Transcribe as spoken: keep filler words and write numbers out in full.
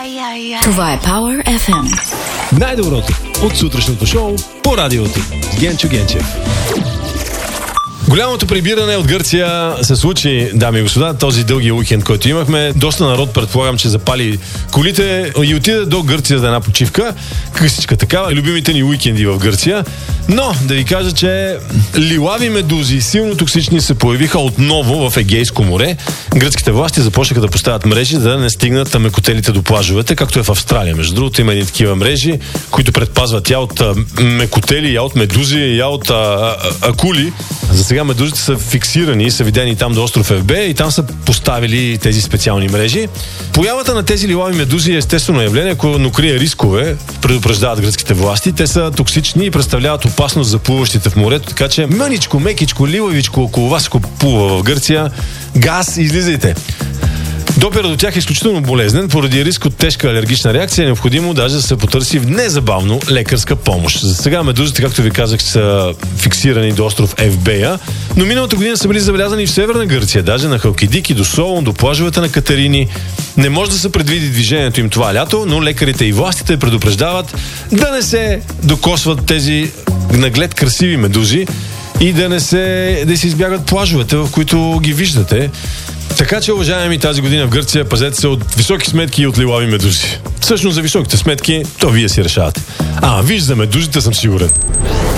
Това е Power еф ем. Най-доброто от сутрешното шоу по радиото с Генчо Генчев. Голямото прибиране от Гърция се случи, дами и господа, този дълги уикенд, който имахме. Доста народ, предполагам, че запали колите и отиде до Гърция за една почивка. Късичка такава, любимите ни уикенди в Гърция. Но, да ви кажа, че лилави медузи, силно токсични, се появиха отново в Егейско море. Гръцките власти започнаха да поставят мрежи, за да не стигнат мекотелите до плажовете, както е в Австралия. Между другото, има едни такива мрежи, които предпазват я от мекотели, я от медузи, я от а, а, акули. За сега медузите са фиксирани, са видени там до остров Ефбе и там са поставили тези специални мрежи. Появата на тези лилави медузи е естествено явление, но крие рискове, предупреждават гръцките власти. Те са токсични и представляват опасност за плуващите в морето, така че мъничко, мекичко, лилавичко около вас, ако плува в Гърция, газ, излизайте. Допирът до тях е изключително болезнен, поради риск от тежка алергична реакция е необходимо даже да се потърси незабавно лекарска помощ. За сега медузите, както ви казах, са фиксирани до остров Евбея, но миналата година са били забелязани и в Северна Гърция, даже на Халкидики, до Солун, до плажовете на Катерини. Не може да се предвиди движението им това лято, но лекарите и властите предупреждават да не се докосват тези наглед красиви медузи и да не се, да се избягат плажовете, в които ги виждате. Така че, уважаеми, тази година в Гърция пазете се от високи сметки и от лилави медузи. Всъщност за високите сметки, то вие си решавате. А, виж, за медузите съм сигурен.